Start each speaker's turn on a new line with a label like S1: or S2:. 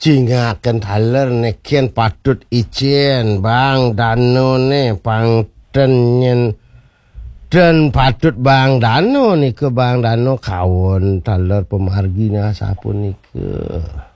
S1: jingaken daler neken patut izin Bang Dano ne pangten yen dan patut Bang Dano niku Bang Dano kawon daler pemarginya sapun niku.